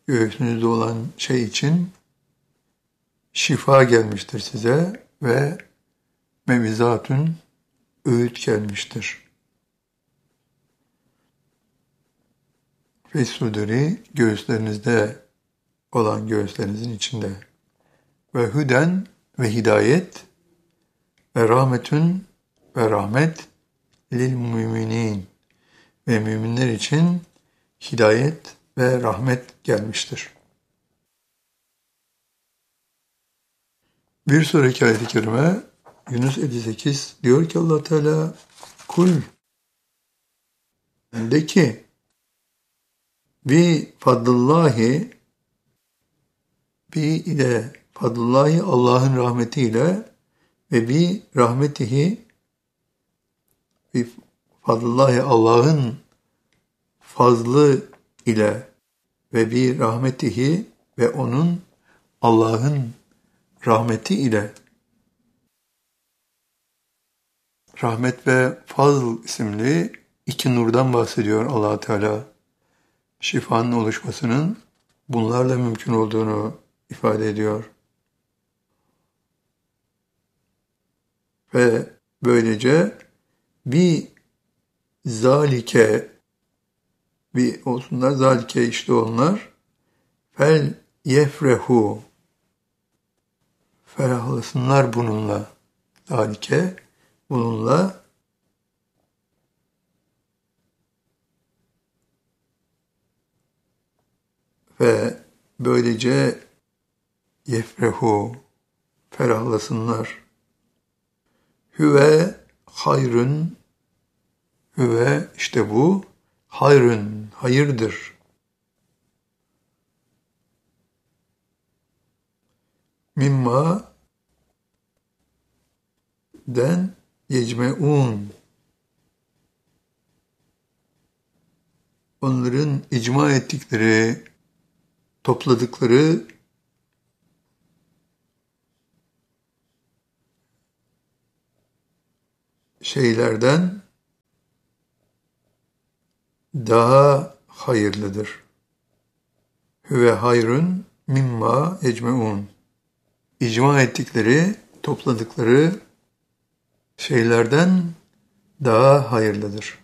göğsünüzde olan şey için şifa gelmiştir size ve mevizatun öğüt gelmiştir. Fesuduri göğüslerinizde olan göğüslerinizin içinde. Ve hüden ve hidayet ve rahmetün ve rahmet lil müminin ve müminler için hidayet ve rahmet gelmiştir. Bir sonraki ayet-i kerime Yunus 58 diyor ki Allah Teala kul de ki bi fadlillahi bi ile fadlillahi Allah'ın rahmetiyle ve bi rahmetihi bi fadlillahi Allah'ın fazlı ile ve bi rahmetihi ve onun Allah'ın rahmeti ile rahmet ve fazl isimli iki nurdan bahsediyor Allah Teala. Şifanın oluşmasının bunlarla mümkün olduğunu ifade ediyor. Ve böylece bir zalike bir olsunlar zalike işte onlar fel yefrehu ferahlasınlar bununla zalike bununla ve böylece yefrehu ferahlasınlar. Hüve hayrun hüve işte bu hayrun hayırdır. Mimma den yecmeun onların icma ettikleri topladıkları şeylerden daha hayırlıdır. Hüve hayrun mimma ecmeun. İcma ettikleri, topladıkları şeylerden daha hayırlıdır.